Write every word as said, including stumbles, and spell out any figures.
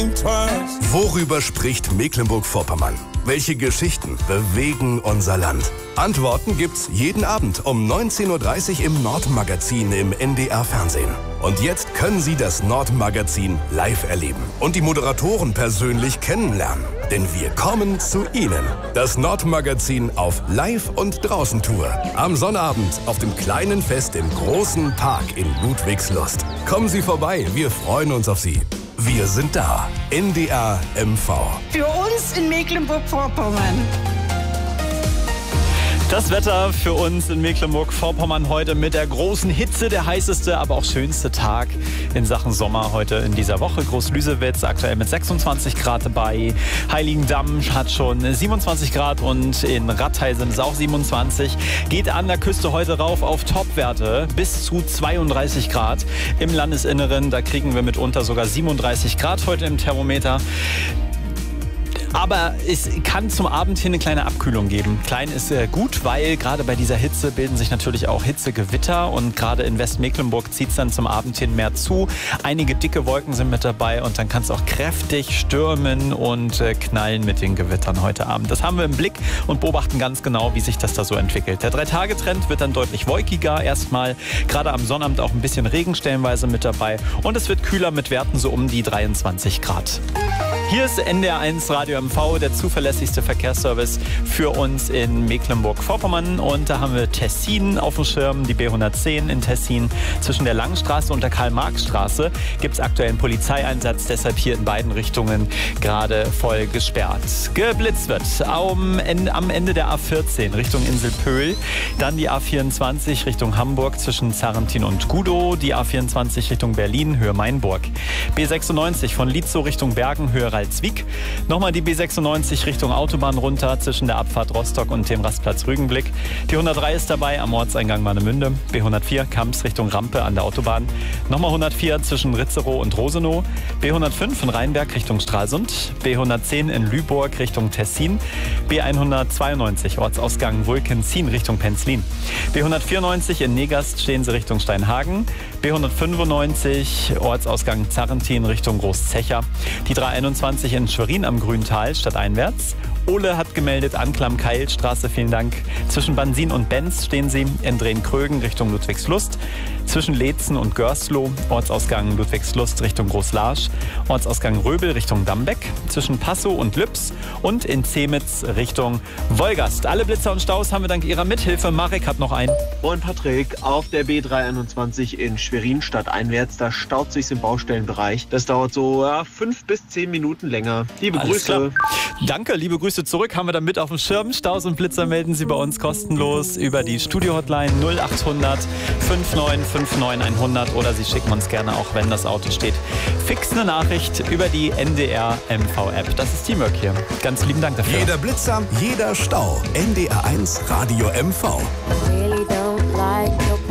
Worüber spricht Mecklenburg-Vorpommern? Welche Geschichten bewegen unser Land? Antworten gibt's jeden Abend um neunzehn Uhr dreißig im Nordmagazin im N D R-Fernsehen. Und jetzt können Sie das Nordmagazin live erleben und die Moderatoren persönlich kennenlernen. Denn wir kommen zu Ihnen. Das Nordmagazin auf Live- und Draußen-Tour. Am Sonnabend auf dem kleinen Fest im großen Park in Ludwigslust. Kommen Sie vorbei, wir freuen uns auf Sie. Wir sind da. N D R M V. Für uns in Mecklenburg-Vorpommern. Das Wetter für uns in Mecklenburg-Vorpommern heute mit der großen Hitze, der heißeste, aber auch schönste Tag in Sachen Sommer heute in dieser Woche. Groß-Lüsewitz aktuell mit sechsundzwanzig Grad dabei. Heiligendamm hat schon siebenundzwanzig Grad und in Rattheil sind es auch siebenundzwanzig. Geht an der Küste heute rauf auf Topwerte bis zu zweiunddreißig Grad. Im Landesinneren, da kriegen wir mitunter sogar siebenunddreißig Grad heute im Thermometer. Aber es kann zum Abend hin eine kleine Abkühlung geben. Klein ist äh, gut, weil gerade bei dieser Hitze bilden sich natürlich auch Hitzegewitter und gerade in Westmecklenburg zieht es dann zum Abend hin mehr zu. Einige dicke Wolken sind mit dabei und dann kann es auch kräftig stürmen und äh, knallen mit den Gewittern heute Abend. Das haben wir im Blick und beobachten ganz genau, wie sich das da so entwickelt. Der Drei-Tage-Trend wird dann deutlich wolkiger erstmal. Gerade am Sonnabend auch ein bisschen Regen stellenweise mit dabei und es wird kühler mit Werten so um die dreiundzwanzig Grad. Hier ist N D R eins Radio M V, der zuverlässigste Verkehrsservice für uns in Mecklenburg-Vorpommern. Und da haben wir Tessin auf dem Schirm, die B hundertzehn in Tessin. Zwischen der Langstraße und der Karl-Marx-Straße gibt es aktuell einen Polizeieinsatz, deshalb hier in beiden Richtungen gerade voll gesperrt. Geblitzt wird am Ende, am Ende der A vierzehn Richtung Insel-Pöhl, dann die A vierundzwanzig Richtung Hamburg zwischen Zarrentin und Gudow, die A vierundzwanzig Richtung Berlin, Höhe Mainburg. B sechsundneunzig von Lietzow Richtung Bergen, Höhe Ralzwiek. Nochmal die B sechsundneunzig Richtung Autobahn runter zwischen der Abfahrt Rostock und dem Rastplatz Rügenblick. Die hundertdrei ist dabei am Ortseingang Warnemünde. B hundertvier Kamps Richtung Rampe an der Autobahn. Nochmal hundertvier zwischen Ritzerow und Rosenow. B hundertfünf von Rheinberg Richtung Stralsund. B hundertzehn in Lüborg Richtung Tessin. B hundertzweiundneunzig Ortsausgang Wulkenzien Richtung Penzlin. B hundertvierundneunzig in Negast stehen sie Richtung Steinhagen. B hundertfünfundneunzig Ortsausgang Zarrentin Richtung Großzecher. Die dreihunderteinundzwanzig in Schwerin am Grüntal stadteinwärts. Ole hat gemeldet, Anklam Keilstraße, vielen Dank. Zwischen Bansin und Benz stehen sie in Drehen-Krögen Richtung Ludwigslust. Zwischen Leetzen und Görslow, Ortsausgang Ludwigslust Richtung Großlarsch. Ortsausgang Röbel Richtung Dambeck. Zwischen Passow und Lübs und in Zemitz Richtung Wolgast. Alle Blitzer und Staus haben wir dank Ihrer Mithilfe. Marek hat noch einen. Moin Patrick, auf der B dreihunderteinundzwanzig in Schwerin stadteinwärts, da staut sich's im Baustellenbereich. Das dauert so ja, fünf bis zehn Minuten länger. Liebe Alles Grüße. Klar. Danke, liebe Grüße zurück. Haben wir dann mit auf dem Schirm. Staus und Blitzer melden Sie bei uns kostenlos über die Studio-Hotline null achthundert neunundfünfzig neunundfünfzig hundert oder Sie schicken uns gerne, auch wenn das Auto steht, fix eine Nachricht über die N D R M V-App. Das ist Teamwork hier. Ganz lieben Dank dafür. Jeder Blitzer, jeder Stau. N D R eins Radio M V. I really don't like your